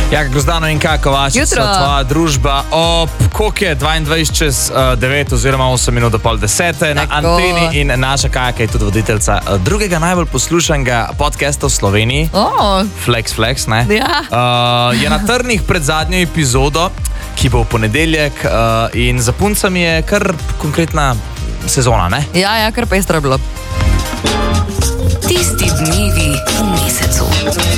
Ja, Grozdano in kako vaša tvoja družba ob koliko je 22 čez 9 oziroma 8 minut do pol 10 na anteni in naša Kajaka je tudi voditeljca drugega najbolj poslušanega podcasta v Sloveniji. Flex, ne? Ja. Je na trnih pred zadnjo epizodo, ki bo v ponedeljek in za puncami je kar konkretna sezona, ne? Ja, kar pestro je bilo. Tisti dnevi v mesecu.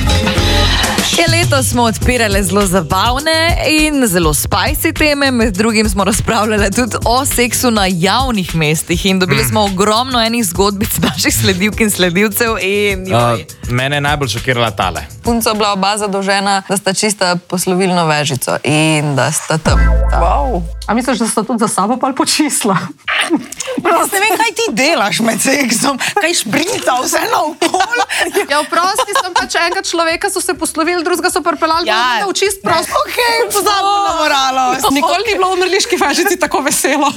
Letos smo odpirali zelo zabavne in zelo spicy teme, med drugim smo razpravljali tudi o seksu na javnih mestih in dobili smo ogromno enih zgodbic naših sledilk in sledilcev in mene je najbolj šokirala tale. Punca bila oba zadolžena, da sta čista poslovilno vežico in da sta tam. Wow. A misliš, da sta tudi za sabo pa počisla? Jaz ne vem, kaj ti delaš med seksom, kaj šprica vse naokoli. Ja, vprosti sem pač enega človeka, so se poslovili, drugega so pripeljali, da v čist prosto. Okej, pozabno na moralo. Nikoli ni bilo v mrliški vežici tako veselo.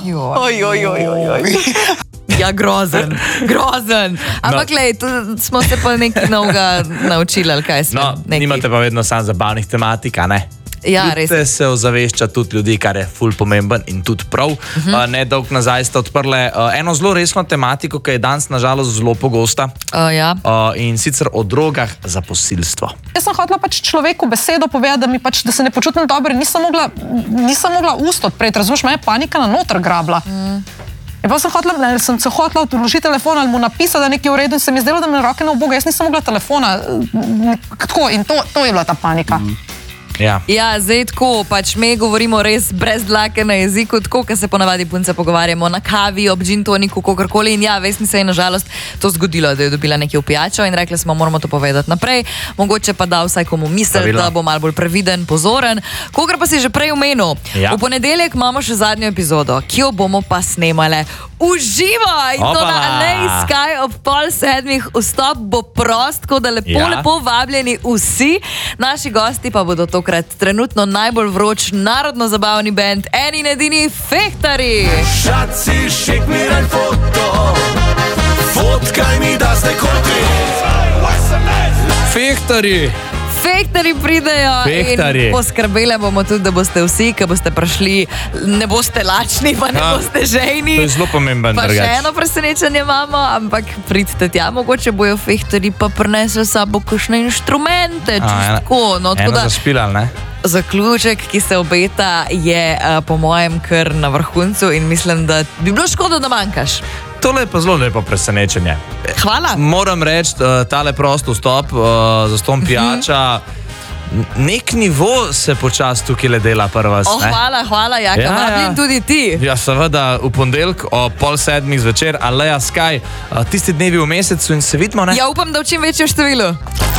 Ja, grozen. Ampak glej, tu smo se pa nekaj novega naučili, ali kaj smo. Nimate pa vedno samo zabavnih tematik, a ne? Ja, res. Ljudite se ozavešča tudi ljudi, kar je ful pomemben in tudi prav. Nedolgo nazaj ste odprli eno zelo resno tematiko, ki je danes nažalost zelo pogosta. In sicer o drogah za posilstvo. Jaz sem hotela pač človeku besedo povedati, da se ne počutim dobro in nisem mogla usta odpreti. Razumeš, me je panika na noter grabla. In pa sem se hotela odložiti telefon ali mu napisati, da nekaj v redu in se mi zdelo, da me roke na oboga. Jaz nisem mogla telefona. Tako, in to je bila ta panika. Ja, zdaj tako, pač me govorimo res brez dlake na jeziku, tako, ker se ponavadi punce pogovarjamo na kavi, ob gin toniku, kakorkoli in ja, veš mi se je nažalost to zgodilo, da je dobila nekaj v pijačo in rekli smo, moramo to povedati naprej, mogoče pa da vsaj komu misel, da bo malo bolj previden, pozoren, kogar pa si že prej omenil. V ponedeljek imamo še zadnjo epizodo, ki jo bomo pa snemale v živo in to na Alej Sky ob 6:30, vstop bo prost, tako da lepo vabljeni vsi, naši gosti pa bodo tokrat trenutno najbolj vroč narodno-zabavni band, eni in edini Fehtarji. Šaci, šik mi raj foto, fotkaj mi da zdaj koti. Fehtarji pridejo in poskrbeli bomo tudi, da boste vsi, ki boste prišli, ne boste lačni, pa ne boste žejni. To je zelo pomemben drugač. Pa še eno presenečenje imamo, ampak pridite tja, mogoče bojo Fehtarji pa prinesli s sabo kakšne inštrumente, čistko. Eno zašpilali, ne? Zaključek, ki se obeta, je po mojem kar na vrhuncu in mislim, da bi bilo škoda, da manjkaš. Tole je pa zelo lepo presenečenje. Hvala. Moram reči, tale prost vstop za ston pijača, nek nivo se počas tukaj le dela prvas. Hvala, Jaka, vabim tudi ti. Ja, seveda, v ponedeljek o 6:30 zvečer, Aleja Sky, tisti dnevi v mesecu in se vidimo, ne? Ja, upam, da v čim večjem številu.